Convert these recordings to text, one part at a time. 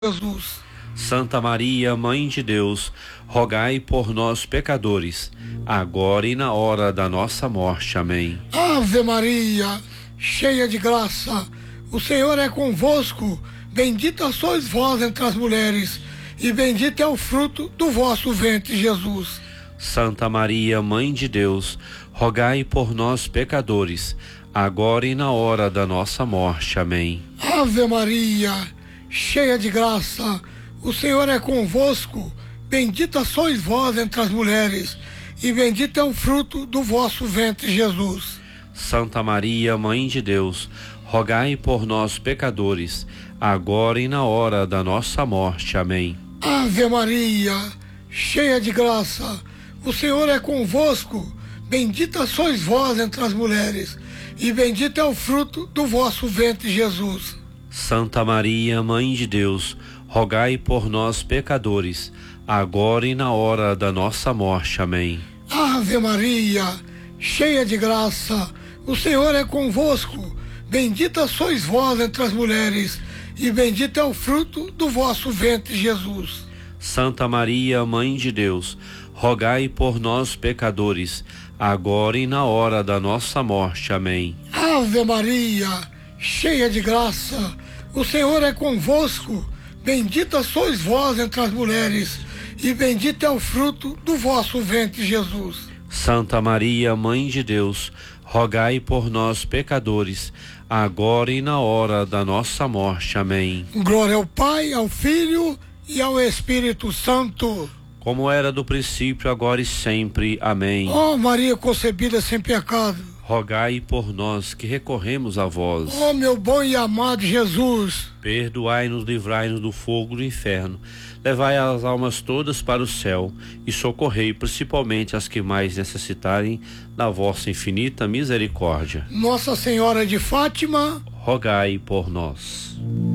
Jesus. Santa Maria, Mãe de Deus, rogai por nós, pecadores, agora e na hora da nossa morte. Amém. Ave Maria, cheia de graça, o Senhor é convosco. Bendita sois vós entre as mulheres, e bendito é o fruto do vosso ventre, Jesus. Santa Maria, Mãe de Deus, rogai por nós, pecadores, agora e na hora da nossa morte. Amém. Ave Maria, cheia de graça, o Senhor é convosco. Bendita sois vós entre as mulheres, e bendito é o fruto do vosso ventre, Jesus. Santa Maria, Mãe de Deus, rogai por nós, pecadores, agora e na hora da nossa morte. Amém. Ave Maria, cheia de graça, o Senhor é convosco. Bendita sois vós entre as mulheres, e bendito é o fruto do vosso ventre, Jesus. Santa Maria, Mãe de Deus, rogai por nós, pecadores, agora e na hora da nossa morte. Amém. Ave Maria, cheia de graça, o Senhor é convosco. Bendita sois vós entre as mulheres, e bendito é o fruto do vosso ventre, Jesus. Santa Maria, Mãe de Deus, rogai por nós, pecadores, agora e na hora da nossa morte. Amém. Ave Maria, cheia de graça, o Senhor é convosco. Bendita sois vós entre as mulheres, e bendito é o fruto do vosso ventre, Jesus. Santa Maria, Mãe de Deus, rogai por nós, pecadores, agora e na hora da nossa morte. Amém. Glória ao Pai, ao Filho e ao Espírito Santo, como era do princípio, agora e sempre. Amém. Ó Maria concebida sem pecado, rogai por nós que recorremos a vós. Ó meu bom e amado Jesus, perdoai-nos, livrai-nos do fogo do inferno, levai as almas todas para o céu e socorrei principalmente as que mais necessitarem da vossa infinita misericórdia. Nossa Senhora de Fátima, rogai por nós.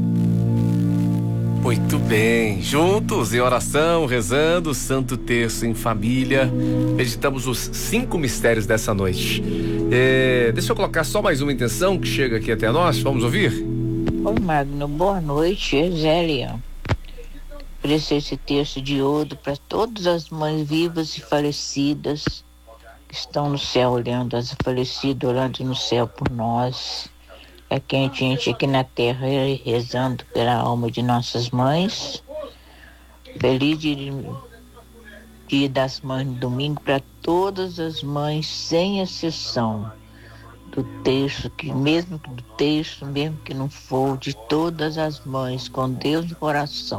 Muito bem, juntos em oração, rezando o Santo Terço em família, meditamos os 5 mistérios dessa noite. Deixa eu colocar só mais uma intenção que chega aqui até nós, vamos ouvir? Oi Magno, boa noite, Zélia. Oferecer esse terço de ouro para todas as mães vivas e falecidas que estão no céu olhando, as falecidas orando no céu por nós. É que a gente aqui na terra rezando pela alma de nossas mães. Feliz dia das mães no domingo para todas as mães, sem exceção. Do terço, mesmo que não for, de todas as mães, com Deus no coração.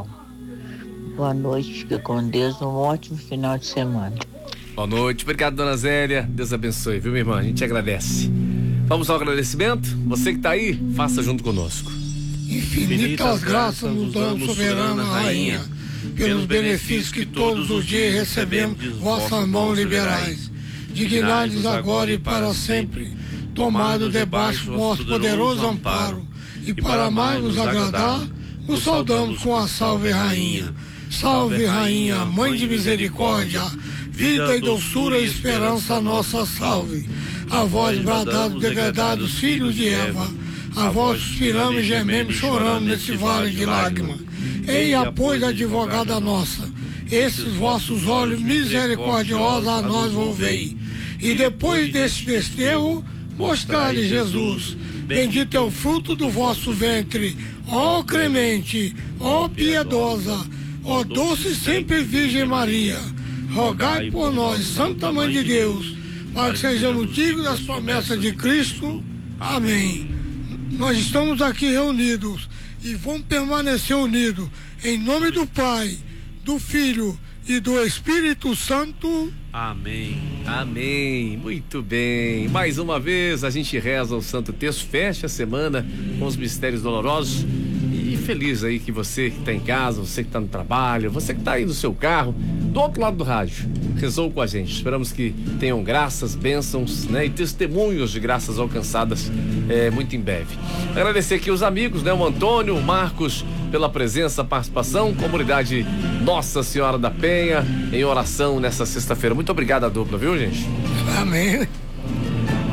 Boa noite, fica com Deus, um ótimo final de semana. Boa noite, obrigado, dona Zélia, Deus abençoe, viu, minha irmã? A gente agradece. Vamos ao agradecimento? Você que está aí, faça junto conosco. Infinitas graças nos damos, soberana Rainha, pelos benefícios que todos os dias recebemos de vossas mãos liberais. Dignai-nos agora e para sempre, tomado debaixo do vosso poderoso amparo, e para mais nos agradar, nos saudamos com a Salve Rainha. Salve Rainha, Mãe de Misericórdia, vida e doçura e esperança nossa, salve. A vós bradados, degredados filhos de Eva, a vós suspiramos e gememos, chorando nesse vale de lágrimas. Eia, pois, advogada nossa, esses vossos olhos misericordiosos a nós volvei, e depois desse desterro, mostrai Jesus. Bendito é o fruto do vosso ventre, ó clemente, ó piedosa, ó doce sempre Virgem Maria. Rogai por nós, Santa Mãe de Deus, para que sejamos dignos das promessas de Cristo. Amém. Nós estamos aqui reunidos e vamos permanecer unidos em nome do Pai, do Filho e do Espírito Santo. Amém. Amém. Muito bem. Mais uma vez a gente reza o Santo Terço, fecha a semana com os mistérios dolorosos. E feliz aí que você que está em casa, você que está no trabalho, você que está aí no seu carro, do outro lado do rádio, rezou com a gente. Esperamos que tenham graças, bênçãos, né, e testemunhos de graças alcançadas muito em breve. Agradecer aqui os amigos, né, o Antônio, o Marcos, pela presença, participação, comunidade Nossa Senhora da Penha, em oração nessa sexta-feira. Muito obrigado a dupla, viu, gente? Amém.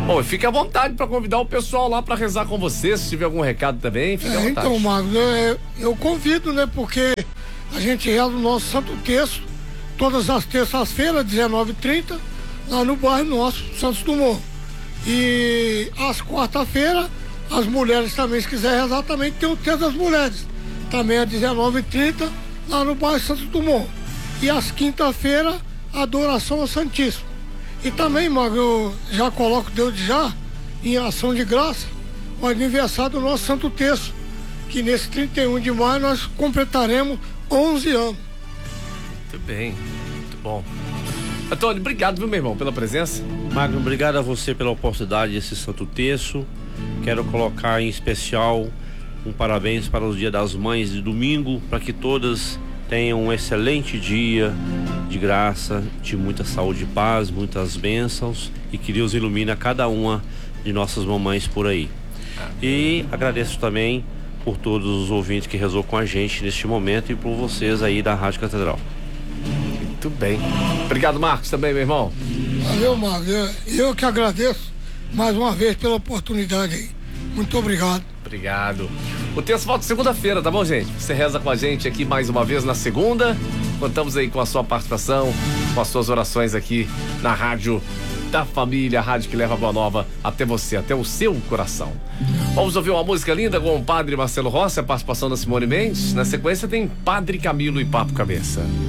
Bom, fique à vontade para convidar o pessoal lá para rezar com você. Se tiver algum recado também, fique à vontade. Então, Marcos, eu convido, né? Porque a gente reza o nosso Santo Terço todas as terças-feiras, 19h30, lá no bairro nosso, Santos Dumont. E às quarta-feiras, as mulheres também, se quiser rezar, também tem o Terço das Mulheres. Também às 19h30, lá no bairro Santos Dumont. E às quinta-feiras, adoração ao Santíssimo. E também, Marcos, eu já coloco Deus já em ação de graça o aniversário do nosso Santo Terço, que nesse 31 de maio nós completaremos 11 anos. Muito bem, muito bom. Antônio, obrigado, viu, meu irmão, pela presença. Magno, obrigado a você pela oportunidade desse Santo Terço. Quero colocar em especial um parabéns para o Dia das Mães de domingo, para que todas tenham um excelente dia de graça, de muita saúde e paz, muitas bênçãos, e que Deus ilumine a cada uma de nossas mamães por aí. E agradeço também por todos os ouvintes que rezou com a gente neste momento e por vocês aí da Rádio Catedral. Muito bem. Obrigado, Marcos, também, meu irmão. Valeu, Marcos. Eu que agradeço mais uma vez pela oportunidade aí. Muito obrigado. Obrigado. O texto volta segunda-feira, tá bom, gente? Você reza com a gente aqui mais uma vez na segunda. Contamos aí com a sua participação, com as suas orações aqui na Rádio da Família, a rádio que leva a boa nova até você, até o seu coração. Vamos ouvir uma música linda com o Padre Marcelo Rossi, a participação da Simone Mendes. Na sequência tem Padre Camilo e Papo Cabeça.